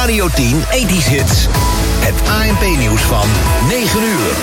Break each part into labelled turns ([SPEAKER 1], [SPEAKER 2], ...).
[SPEAKER 1] Radio 10 80's Hits. Het ANP-nieuws van 9 uur.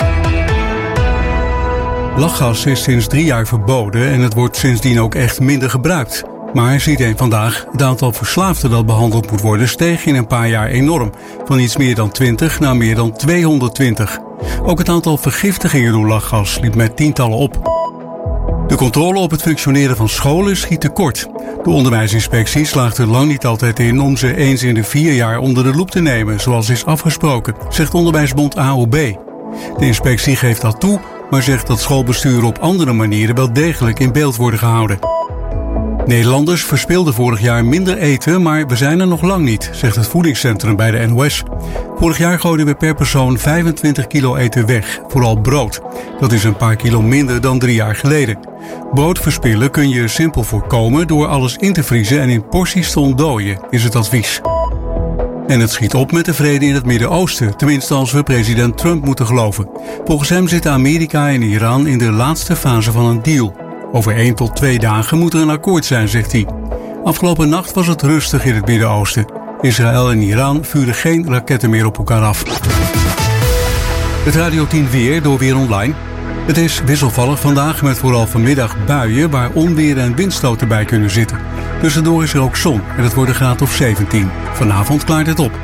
[SPEAKER 2] Lachgas is sinds 3 jaar verboden en het wordt sindsdien ook echt minder gebruikt. Maar ziet een vandaag, het aantal verslaafden dat behandeld moet worden steeg in een paar jaar enorm. Van iets meer dan 20 naar meer dan 220. Ook het aantal vergiftigingen door lachgas liep met tientallen op. De controle op het functioneren van scholen schiet tekort. De onderwijsinspectie slaagt er lang niet altijd in om ze eens in de 4 jaar onder de loep te nemen, zoals is afgesproken, zegt onderwijsbond AOB. De inspectie geeft dat toe, maar zegt dat schoolbesturen op andere manieren wel degelijk in beeld worden gehouden. Nederlanders verspilden vorig jaar minder eten, maar we zijn er nog lang niet, zegt het voedingscentrum bij de NOS. Vorig jaar gooiden we per persoon 25 kilo eten weg, vooral brood. Dat is een paar kilo minder dan 3 jaar geleden. Brood verspillen kun je simpel voorkomen door alles in te vriezen en in porties te ontdooien, is het advies. En het schiet op met de vrede in het Midden-Oosten, tenminste als we president Trump moeten geloven. Volgens hem zitten Amerika en Iran in de laatste fase van een deal. Over 1 tot 2 dagen moet er een akkoord zijn, zegt hij. Afgelopen nacht was het rustig in het Midden-Oosten. Israël en Iran vuren geen raketten meer op elkaar af. Het Radio 10 weer door Weer Online. Het is wisselvallig vandaag met vooral vanmiddag buien waar onweer en windstoten bij kunnen zitten. Tussendoor is er ook zon en het wordt een graad of 17. Vanavond klaart het op.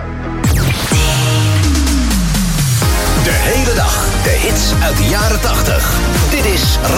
[SPEAKER 1] De hele dag de hits uit de jaren 80. Dit is